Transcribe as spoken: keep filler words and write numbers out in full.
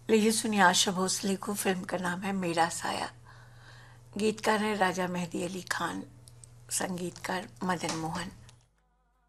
लीजिए सुनिए आशा भोसले को। फिल्म का नाम है मेरा साया। गीतकार है राजा मेहदी अली खान, संगीतकार मदन मोहन।